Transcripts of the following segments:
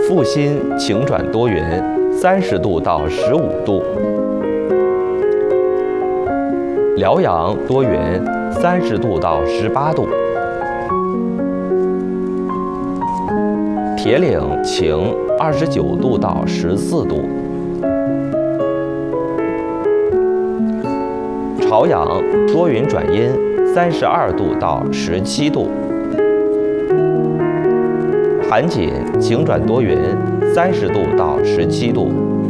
阜新晴转多云，30度到15度；辽阳多云，30度到18度；铁岭晴，29度到14度；朝阳多云转阴，32度到17度；韩锦晴转多云，30度到17度；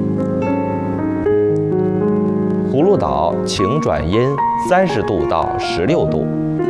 葫芦岛晴转阴，30度到16度；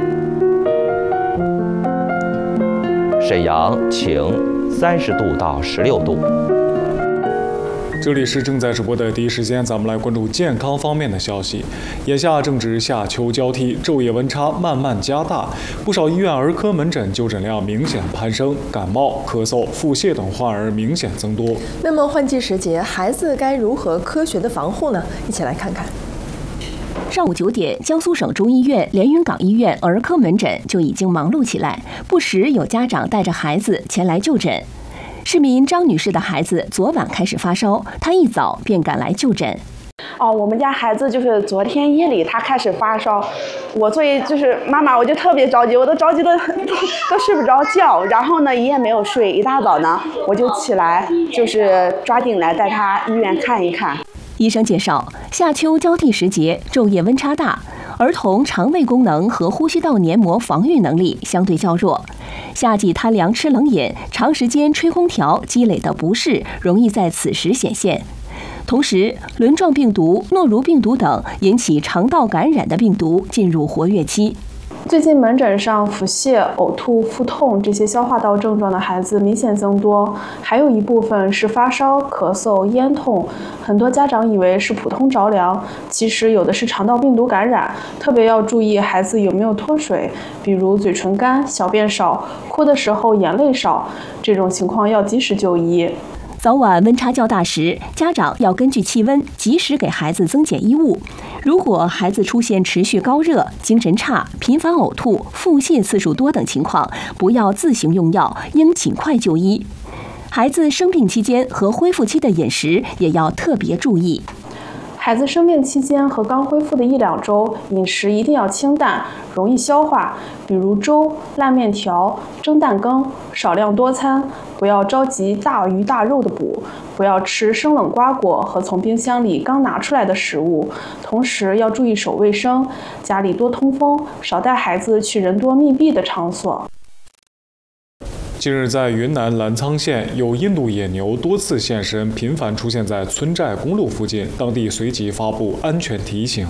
沈阳晴，30度到16度。 这里是正在直播的第一时间，咱们来关注健康方面的消息。眼下正值夏秋交替，昼夜温差慢慢加大，不少医院儿科门诊就诊量明显攀升，感冒、咳嗽、腹泻等患儿明显增多。 那么换季时节，孩子该如何科学的防护呢？一起来看看。 上午9点，江苏省中医院连云港医院儿科门诊就已经忙碌起来，不时有家长带着孩子前来就诊。市民张女士的孩子昨晚开始发烧，她一早便赶来就诊。 我们家孩子就是昨天夜里他开始发烧，我作为就是妈妈，我就特别着急，我都着急的都睡不着觉，然后呢一夜没有睡，一大早呢我就起来，就是抓紧来带他医院看一看。 医生介绍，夏秋交替时节，昼夜温差大，儿童肠胃功能和呼吸道黏膜防御能力相对较弱。夏季贪凉吃冷饮，长时间吹空调积累的不适容易在此时显现。同时，轮状病毒、诺如病毒等引起肠道感染的病毒进入活跃期。 最近门诊上腹泻、呕吐、腹痛这些消化道症状的孩子明显增多，还有一部分是发烧、咳嗽、咽痛。很多家长以为是普通着凉，其实有的是肠道病毒感染，特别要注意孩子有没有脱水，比如嘴唇干、小便少、哭的时候眼泪少，这种情况要及时就医。 早晚温差较大时，家长要根据气温及时给孩子增减衣物。如果孩子出现持续高热、精神差、频繁呕吐、腹泻次数多等情况，不要自行用药，应尽快就医。孩子生病期间和恢复期的饮食也要特别注意。 孩子生病期间和刚恢复的1-2周，饮食一定要清淡，容易消化，比如粥、烂面条、蒸蛋羹，少量多餐，不要着急大鱼大肉的补，不要吃生冷瓜果和从冰箱里刚拿出来的食物，同时要注意手卫生，家里多通风，少带孩子去人多密闭的场所。 近日，在云南澜沧县有印度野牛多次现身，频繁出现在村寨公路附近，当地随即发布安全提醒。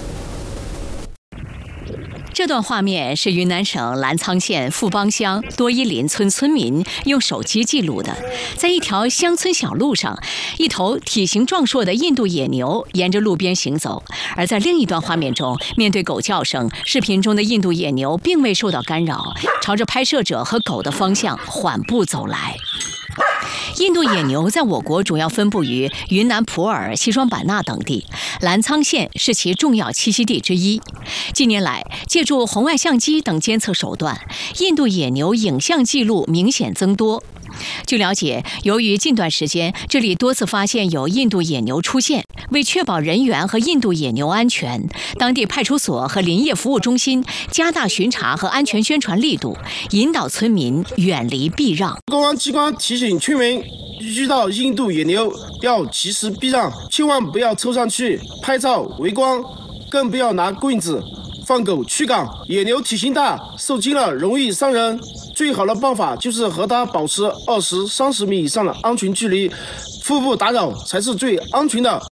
这段画面是云南省澜沧县富邦乡多依林村村民用手机记录的。在一条乡村小路上，一头体型壮硕的印度野牛沿着路边行走，而在另一段画面中，面对狗叫声，视频中的印度野牛并未受到干扰，朝着拍摄者和狗的方向缓步走来。印度野牛在我国主要分布于云南普洱、西双版纳等地，澜沧县是其重要栖息地之一。近年来，借助红外相机等监测手段，印度野牛影像记录明显增多。据了解，由于近段时间这里多次发现有印度野牛出现，为确保人员和印度野牛安全，当地派出所和林业服务中心加大巡查和安全宣传力度，引导村民远离避让。 公安机关提醒村民，遇到印度野牛要及时避让，千万不要凑上去拍照围观，更不要拿棍子放狗驱赶。野牛体型大，受惊了容易伤人，最好的办法就是和它保持20-30米以上的安全距离，互不打扰才是最安全的。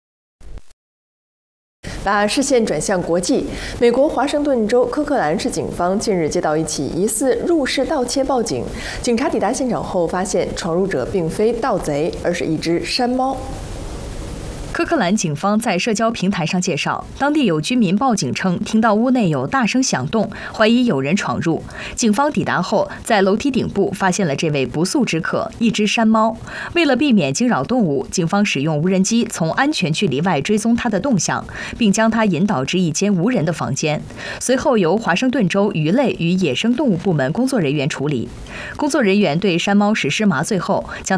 把视线转向国际，美国华盛顿州科克兰市警方近日接到一起疑似入室盗窃报警，警察抵达现场后发现闯入者并非盗贼，而是一只山猫。 科克兰警方在社交平台上介绍，当地有居民报警称听到屋内有大声响动，怀疑有人闯入。警方抵达后，在楼梯顶部发现了这位不速之客——一只山猫。为了避免惊扰动物，警方使用无人机从安全距离外追踪它的动向，并将它引导至一间无人的房间。随后由华盛顿州鱼类与野生动物部门工作人员处理。工作人员对山猫实施麻醉后，将